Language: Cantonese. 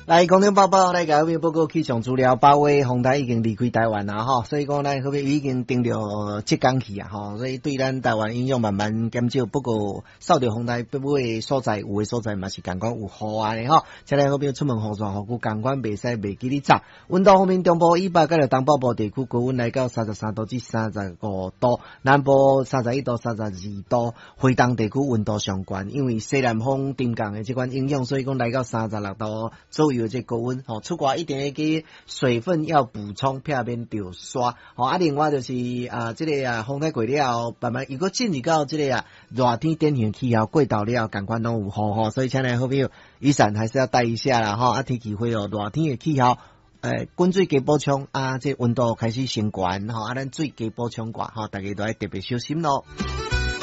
来，空中报报来甲各位报告气象资料，8月风台已经离开台湾啦吼，所以讲咱可别已经定了7天去啊吼，所以对咱台湾影响慢慢减少。不过受到风台北尾所在，有的所在嘛是共款有雨啊的吼。再来可别出门防晒，护具共款袂使袂记哩早。温度方面，中部以北甲着东北部地区高温来到33度至35度，南部31度、32度，回东地区温度上悬，因为西南风沉降的这款影响，所以讲来到36度左右这高温。吼，出外一定要记水分要补充，避免着刷。吼，啊，另外就是这个风台过了后，慢慢如果进入到这个热天典型气候过到了，共款拢有雨吼，所以请来好朋友雨伞还是要带一下啦吼。啊，天气会热天的气候。滚水加补充啊，这温度开始升悬吼，啊，咱水加补充寡吼，大家都要特别小心咯。